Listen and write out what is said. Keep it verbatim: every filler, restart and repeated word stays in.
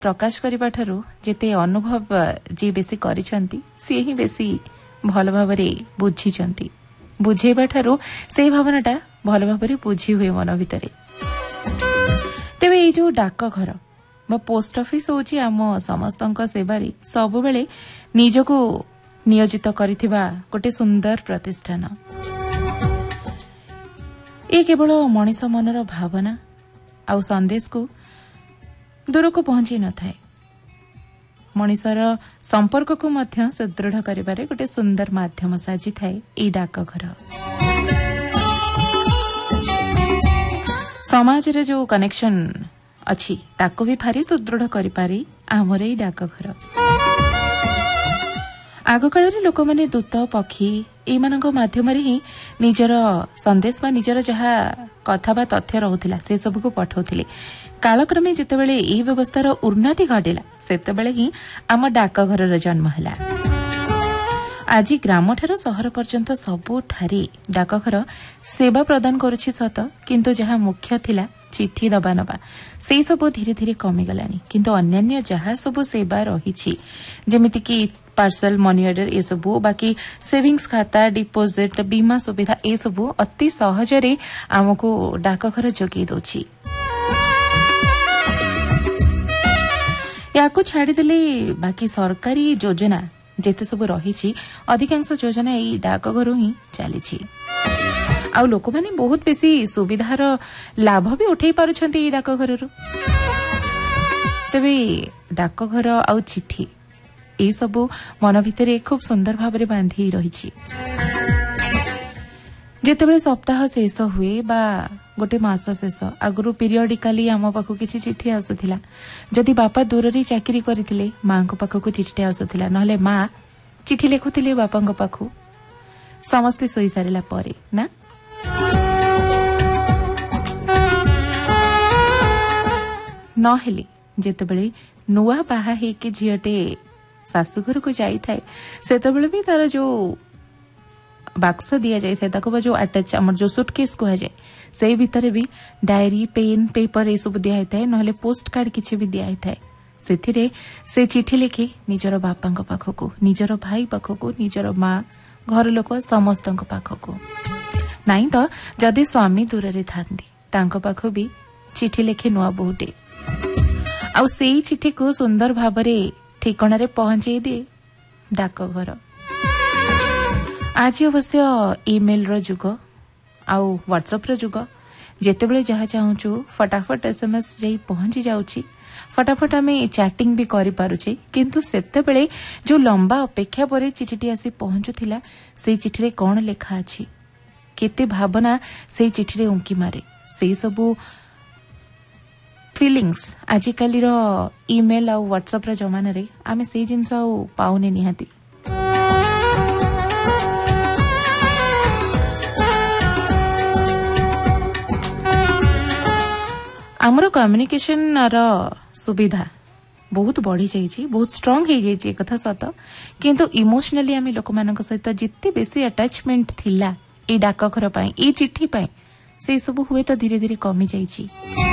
प्रकाश करबा ठारू जेते अनुभव जे बेसी करिसंती से ही बेसी भल भाबरे बुझिसंती बुझेबा ठारू से भावनाटा भल भाबरे बुझी हुए मन भितरे। तेबे ए जो डाक घर बा पोस्ट ऑफिस होची आम समस्तक सेवारी सब बेले निजको नियोजित करिथिबा गोटे सुंदर प्रतिष्ठान। ए केवल मनीष मनर भावना आउ संदेश को दूर को पहुंची न थाए, मनीषर संपर्क को मध्य सुदृढ़ करिबारे गोटे सुंदर माध्यम साजी थाए ए डाक घर। समाज रे जो कनेक्शन अच्छी ताको भी भारी सुदृढ़ करि पारी आमर ए डाक घर। आग काल रे लोक माने दूत पक्षी एमानक माध्यम रे ही निजर संदेश बा निजर जहा कथा बा तथ्य रहुथिला से सब को पठाउथिले। कालक्रमे जेतेबेले ए व्यवस्थार उन्नति घटिला सेतेबेले ही आम डाक घर जन्म हला। आज ग्राम ठारू सहर पर्यंत सबुठारे डाक घर सेवा प्रदान करुछि सत, किंतु जहा मुख्य थिला चिठी दबा नबा से सब धीरे धीरे कमी गलानी। किंतु अन्यान्य जहा सब सेवा रहिछि जेमिति कि पार्सल मनी ऑर्डर ए सब बाकी सेविंग्स खाता डिपोजिट बीमा सुविधा ए सब अति सहजरे आमको डाक घर जोगी दोछि। याको छाड़ी देले बाकी सरकारी योजना जेते सब रहिछि अधिकांश योजना ए डाक घर ही चलीछि। आउ लोक माने बहुत बेसी सुविधार लाभ भी उठै पारुछन्ती डाक घर। तबे डाक घर आउ चिठी ए सब मन भितरे खूब सुंदर भाबरे बांधी रहिछि। जेतेबेले सप्ताह शेष हुए बा गोटे मास शेष आगुरु पीरियडिकाली आम पाखु किछि चिठी आसुथिला। जदि बापा दूर रे चाकरी करथिले मां को पाखु चिठी आसुथिला, नहले मां चिठी लेखुथिले बापा को पाखु समस्ते सोई सारिला परे ना। नहेले जेतेबेले नुआ बाहा हेके झियटे शाशुघर को जाई थाए सेतेबेले भी तार जो बाक्स दिया जाय थाए ताको जो अटैच हमर जो सुटकेस को जाय से भीतर भी डायरी पेन पेपर ए सब दिया थाए, नहले पोस्ट कार्ड किछि भी दिया थाए। सेथिरे से चिठी लिखि निजर बापा को पाखको निजर भाई पाखको निजर मां घर लोक समस्त पाखको नाई तो जदि स्वामी दूर रे थांती तांको पाखो भी चिठी लिखि नुआ बहुटे आउ सेई चिठी को सुंदर भाबरे ठिकाना रे पहुंचे दिए डाक घर। आज अवश्य ईमेल रो जुग आउ व्हाट्सएप रो जुग जेतेबेले जहा चाहूचु फटाफट एसएमएस जाई पहुंची जाउची, फटाफट आमे चैटिंग भी करि पारुचे। किंतु सेतेबेले जो लंबा अपेक्षा परे चिठीटी आसी पहुंचुथिला से चिठी रे कोन लेखा अछि केते भावना से चिठी रे उंकी मारे से सबु फीलिंग्स आजिकाली रो ईमेल आ व्हाट्सएप रो जमाना रे आमे से जिंस आ पाउने निहाती। आमर कम्युनिकेशन रो सुविधा बहुत बढ़ी जाइए, बहुत स्ट्रांग हो जाइए कथा सत, किंतु इमोशनली आम लोक मान सहित जिते बेसी अटैचमेंट थिला ए डाक घर पाई ए चिट्ठी पाई से सब हुए तो धीरे धीरे कमी जाइए।